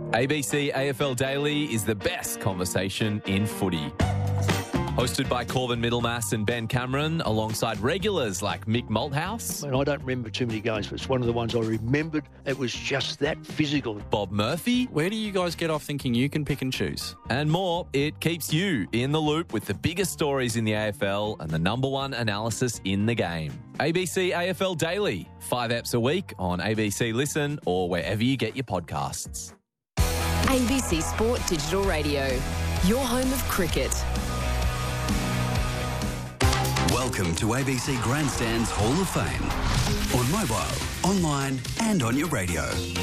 ABC AFL Daily is the best conversation in footy. Hosted by Corvin Middlemass and Ben Cameron, alongside regulars like Mick Malthouse. I don't remember too many games, but it's one of the ones I remembered. It was just that physical. Bob Murphy. Where do you guys get off thinking you can pick and choose? And more. It keeps you in the loop with the biggest stories in the AFL and the number one analysis in the game. ABC AFL Daily, 5 eps a week on ABC Listen or wherever you get your podcasts. ABC Sport Digital Radio, your home of cricket. Welcome to ABC Grandstand's Hall of Fame. On mobile, online and on your radio.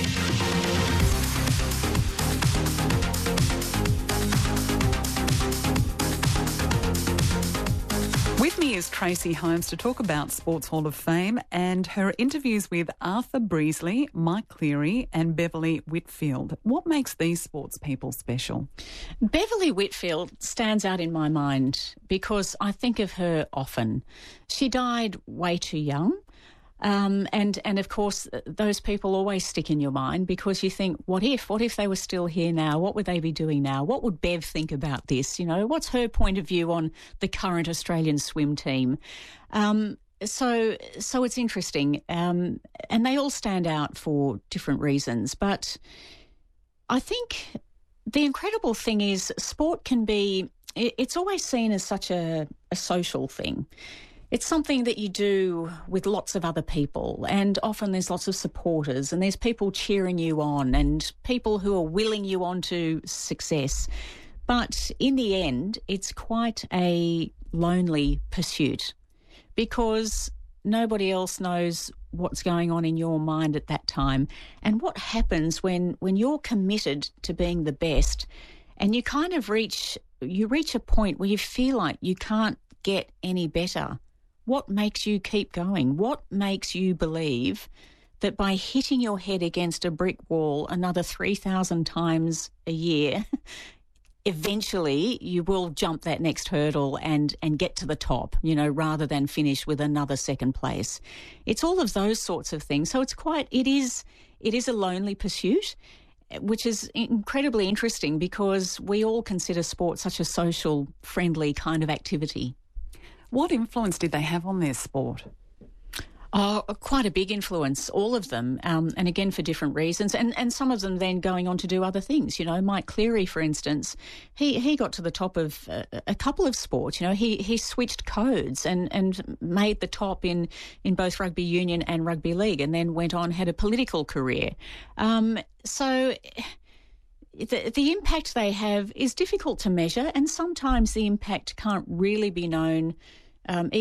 With me is Tracy Holmes to talk about Sports Hall of Fame and her interviews with Arthur Breasley, Mike Cleary and Beverly Whitfield. What makes these sports people special? Beverly Whitfield stands out in my mind because I think of her often. She died way too young. And of course, those people always stick in your mind because you think, what if they were still here now? What would they be doing now? What would Bev think about this? You know, what's her point of view on the current Australian swim team? So it's interesting. And they all stand out for different reasons. But I think the incredible thing is sport can be, it's always seen as such a social thing. It's something that you do with lots of other people, and often there's lots of supporters and there's people cheering you on and people who are willing you on to success. But in the end, it's quite a lonely pursuit because nobody else knows what's going on in your mind at that time. And what happens when you're committed to being the best and you kind of reach a point where you feel like you can't get any better. What makes you keep going? What makes you believe that by hitting your head against a brick wall another 3,000 times a year, eventually you will jump that next hurdle and get to the top, you know, rather than finish with another second place? It's all of those sorts of things. So it is a lonely pursuit, which is incredibly interesting because we all consider sport such a social, friendly kind of activity. What influence did they have on their sport? Oh, quite a big influence, all of them, and again for different reasons, and some of them then going on to do other things. You know, Mike Cleary, for instance, he got to the top of a couple of sports. You know, he switched codes and made the top in both rugby union and rugby league, and then went on, had a political career. So the impact they have is difficult to measure, and sometimes the impact can't really be known